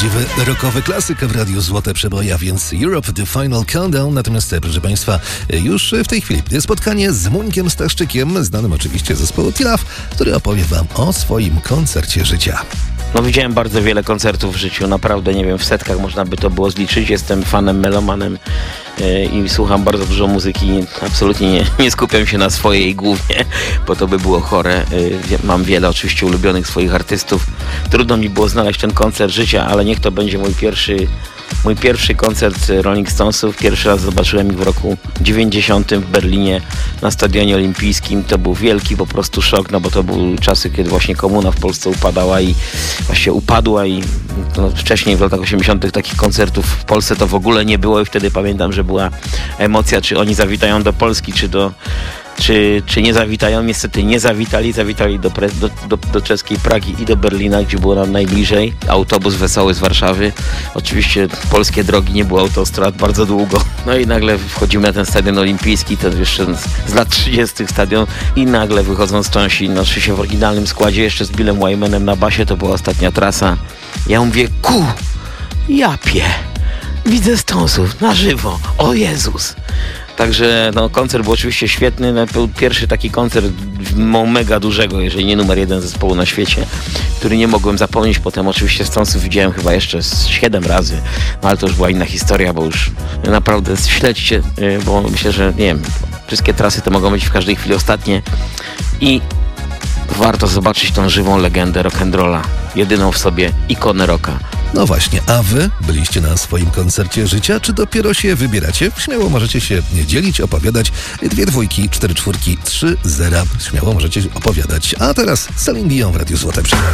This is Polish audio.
prawdziwy rockowy klasyk w Radiu Złote Przeboje, a więc Europe The Final Countdown. Natomiast, proszę Państwa, już w tej chwili spotkanie z Muńkiem Staszczykiem, znanym oczywiście zespołu Tilaf, który opowie Wam o swoim koncercie życia. No, widziałem bardzo wiele koncertów w życiu, naprawdę, nie wiem, w setkach można by to było zliczyć. Jestem fanem, melomanem i słucham bardzo dużo muzyki. Absolutnie nie skupiam się na swojej głównie, bo to by było chore. Mam wiele oczywiście ulubionych swoich artystów. Trudno mi było znaleźć ten koncert życia, ale niech to będzie mój pierwszy koncert Rolling Stonesów. Pierwszy raz zobaczyłem ich w roku 90 w Berlinie na Stadionie Olimpijskim. To był wielki po prostu szok, no bo to były czasy, kiedy właśnie komuna w Polsce upadała i właśnie upadła i no, wcześniej w latach 80 takich koncertów w Polsce to w ogóle nie było i wtedy pamiętam, że była emocja, czy oni zawitają do Polski, czy nie zawitają. Niestety nie zawitali do czeskiej Pragi i do Berlina, gdzie było nam najbliżej. Autobus wesoły z Warszawy. Oczywiście polskie drogi, nie było autostrad bardzo długo. No i nagle wchodzimy na ten stadion olimpijski, ten jeszcze z lat 30. stadion i nagle wychodzą Stonesi, znaczy się w oryginalnym składzie, jeszcze z Billem Wymanem na basie, to była ostatnia trasa. Ja mówię, japie, widzę Stonesów na żywo, o Jezus. Także no, koncert był oczywiście świetny. Był pierwszy taki koncert mega dużego, jeżeli nie numer 1 zespołu na świecie, który nie mogłem zapomnieć. Potem oczywiście Stonesów widziałem chyba jeszcze z 7 razy, no ale to już była inna historia, bo już naprawdę śledźcie, bo myślę, że nie wiem, wszystkie trasy to mogą być w każdej chwili ostatnie i warto zobaczyć tą żywą legendę rock'n'rolla, jedyną w sobie ikonę rocka. No właśnie, a wy byliście na swoim koncercie życia, czy dopiero się wybieracie? Śmiało możecie się dzielić, opowiadać. 2 dwójki, 4 czwórki, 3 zera. Śmiało możecie opowiadać. A teraz Celine Dion w Radiu Złote Przeboje.